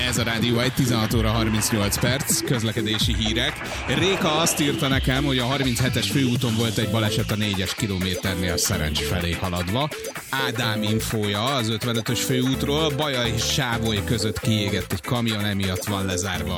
Ez a Rádió 1, 16 óra 38 perc, közlekedési hírek. Réka azt írta nekem, hogy a 37-es főúton volt egy baleset a 4-es kilométernél Szerencs felé haladva. Ádám infója az 55-ös főútról, Baja és Sávoly között kiégett egy kamion, emiatt van lezárva